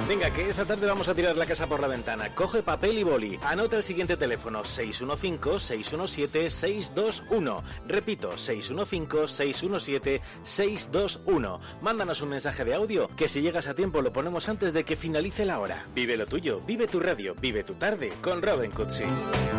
Venga, que esta tarde vamos a tirar la casa por la ventana. Coge papel y boli. Anota el siguiente teléfono: 615-617-621. Repito, 615-617-621. Mándanos un mensaje de audio que si llegas a tiempo lo ponemos antes de que finalice la hora. Vive lo tuyo, vive tu radio, vive tu tarde con Robin Cutsi.